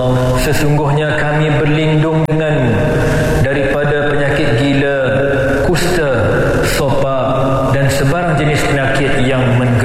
sesungguhnya kami berlindung denganmu daripada penyakit gila, kusta, sopa dan sebarang jenis penyakit yang